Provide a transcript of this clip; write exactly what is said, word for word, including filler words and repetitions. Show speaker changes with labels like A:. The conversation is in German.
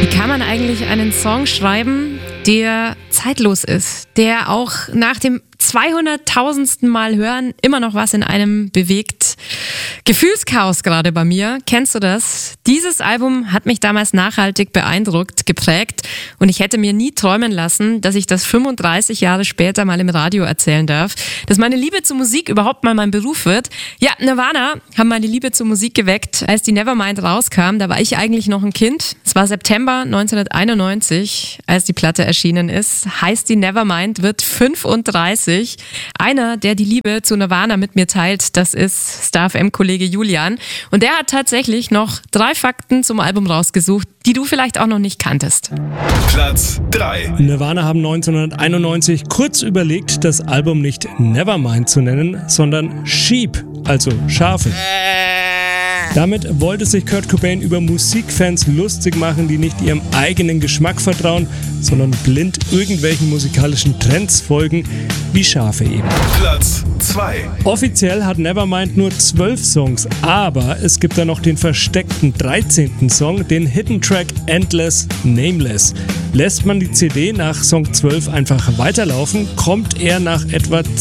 A: Kann man eigentlich einen Song schreiben, der zeitlos ist, der auch nach dem zweihunderttausendsten Mal hören immer noch was in einem bewegt? Gefühlschaos gerade bei mir. Kennst du das? Dieses Album hat mich damals nachhaltig beeindruckt, geprägt und ich hätte mir nie träumen lassen, dass ich das fünfunddreißig Jahre später mal im Radio erzählen darf, dass meine Liebe zur Musik überhaupt mal mein Beruf wird. Ja, Nirvana haben meine Liebe zur Musik geweckt, als die Nevermind rauskam. Da war ich eigentlich noch ein Kind. Es war September neunzehnhunderteinundneunzig, als die Platte erschienen ist. Heißt, die Nevermind wird fünfunddreißig. Einer, der die Liebe zu Nirvana mit mir teilt, das ist Star F M-Kollege Julian. Und der hat tatsächlich noch drei Fakten zum Album rausgesucht, die du vielleicht auch noch nicht kanntest.
B: Platz drei.
C: Nirvana haben neunzehnhunderteinundneunzig kurz überlegt, das Album nicht Nevermind zu nennen, sondern Sheep, also Schafe. Damit wollte sich Kurt Cobain über Musikfans lustig machen, die nicht ihrem eigenen Geschmack vertrauen, sondern blind irgendwelchen musikalischen Trends folgen, wie Schafe eben.
B: Platz zwei.
C: Offiziell hat Nevermind nur zwölf Songs, aber es gibt da noch den versteckten dreizehnten Song, den Hidden Track Endless Nameless. Lässt man die C D nach Song zwölf einfach weiterlaufen, kommt er nach etwa